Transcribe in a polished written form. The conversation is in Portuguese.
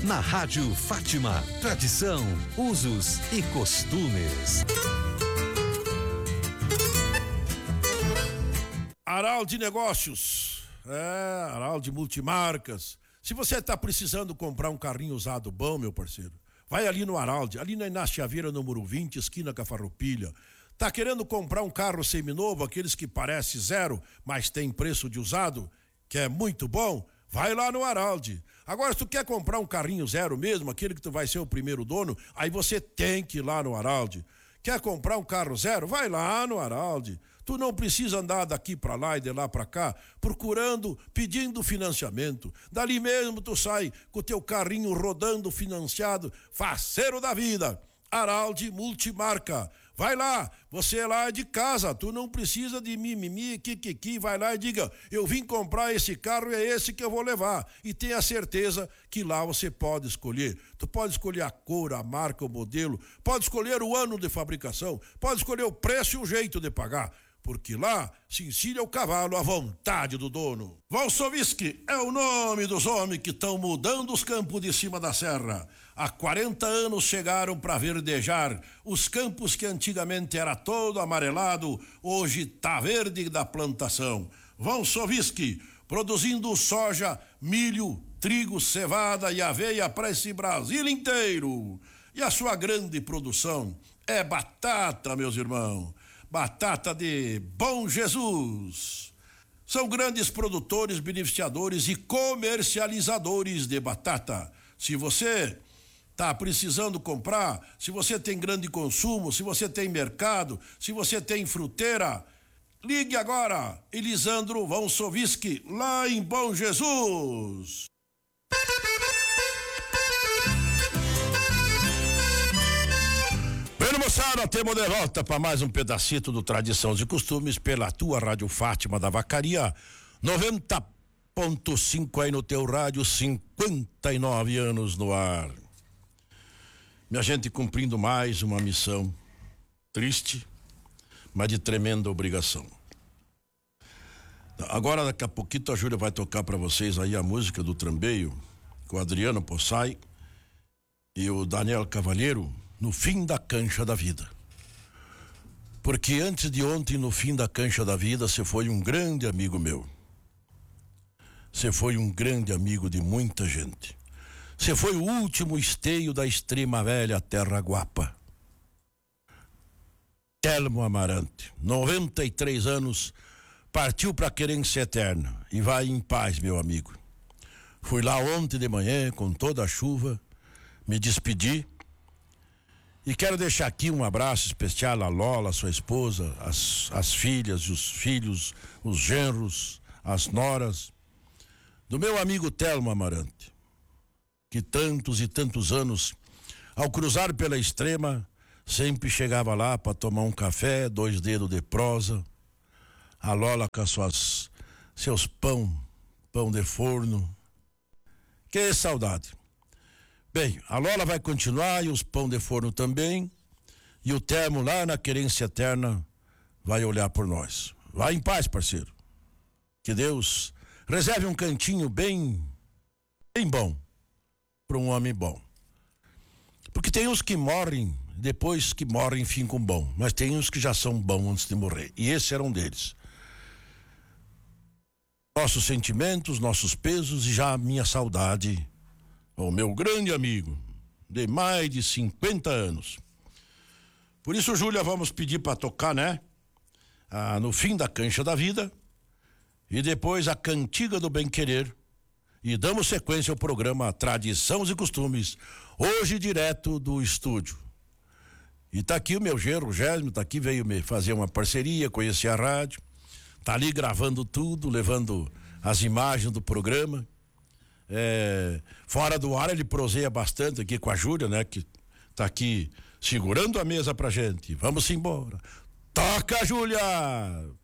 Na Rádio Fátima, tradição, usos e costumes. Araldi Negócios, Araldi Multimarcas. Se você está precisando comprar um carrinho usado bom, meu parceiro, vai ali no Araldi, ali na Inácio Chaveira, número 20, esquina com a Farroupilha. Tá querendo comprar um carro seminovo, aqueles que parece zero, mas tem preço de usado, que é muito bom? Vai lá no Araldi. Agora, se tu quer comprar um carrinho zero mesmo, aquele que tu vai ser o primeiro dono, aí você tem que ir lá no Araldi. Quer comprar um carro zero? Vai lá no Araldi. Tu não precisa andar daqui para lá e de lá para cá, procurando, pedindo financiamento. Dali mesmo tu sai com o teu carrinho rodando financiado, faceiro da vida. Araldi Multimarca. Vai lá, você lá é de casa, tu não precisa de mimimi, kikiki, vai lá e diga, eu vim comprar esse carro e é esse que eu vou levar. E tenha certeza que lá você pode escolher. Tu pode escolher a cor, a marca, o modelo, pode escolher o ano de fabricação, pode escolher o preço e o jeito de pagar. Porque lá se ensina o cavalo à vontade do dono. Valsoviski é o nome dos homens que estão mudando os campos de cima da serra. Há 40 anos chegaram para verdejar os campos que antigamente era todo amarelado, hoje tá verde da plantação. Valsoviski, produzindo soja, milho, trigo, cevada e aveia para esse Brasil inteiro. E a sua grande produção é batata, meus irmãos. Batata de Bom Jesus. São grandes produtores, beneficiadores e comercializadores de batata. Se você está precisando comprar, se você tem grande consumo, se você tem mercado, se você tem fruteira, ligue agora, Elisandro Valsoviski, lá em Bom Jesus. Moçada, temos de volta para mais um pedacito do Tradições e Costumes pela tua Rádio Fátima da Vacaria, 90.5 aí no teu rádio, 59 anos no ar. Minha gente, cumprindo mais uma missão triste, mas de tremenda obrigação. Agora, daqui a pouquinho, a Júlia vai tocar para vocês aí a música do Trambeio, com o Adriano Possai e o Daniel Cavalheiro, no fim da cancha da vida. Porque antes de ontem, no fim da cancha da vida, você foi um grande amigo meu. Você foi um grande amigo de muita gente. Você foi o último esteio da extrema velha Terra Guapa. Telmo Amarante, 93 anos, partiu para a querência eterna e vai em paz, meu amigo. Fui lá ontem de manhã, com toda a chuva, me despedi. E quero deixar aqui um abraço especial à Lola, sua esposa, as filhas, os filhos, os genros, as noras, do meu amigo Telmo Amarante, que tantos e tantos anos, ao cruzar pela extrema, sempre chegava lá para tomar um café, 2 dedos de prosa, a Lola com seus pão de forno. Que saudade. Bem, a Lola vai continuar e os pão de forno também, e o Telmo lá na querência eterna vai olhar por nós. Vai em paz, parceiro. Que Deus reserve um cantinho bem bom para um homem bom. Porque tem uns que morrem, depois que morrem ficam bom, mas tem uns que já são bons antes de morrer, e esse era um deles. Nossos sentimentos, nossos pesos e já a minha saudade, o meu grande amigo, de mais de 50 anos. Por isso, Júlia, vamos pedir para tocar, né? No fim da cancha da vida, e depois a cantiga do bem-querer, e damos sequência ao programa Tradições e Costumes, hoje direto do estúdio. E tá aqui o meu genro, o Gésimo, tá aqui, veio me fazer uma parceria, conhecer a rádio, tá ali gravando tudo, levando as imagens do programa. Fora do ar ele proseia bastante aqui com a Júlia, né? Que tá aqui segurando a mesa pra gente. Vamos embora. Toca, Júlia!